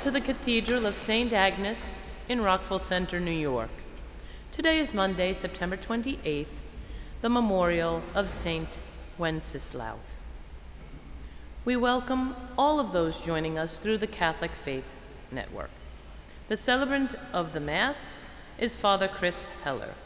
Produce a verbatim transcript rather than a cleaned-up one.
to the Cathedral of Saint Agnes in Rockville Center, New York. Today is Monday, September twenty-eighth, the memorial of Saint Wenceslaus. We welcome all of those joining us through the Catholic Faith Network. The celebrant of the Mass is Father Chris Heller.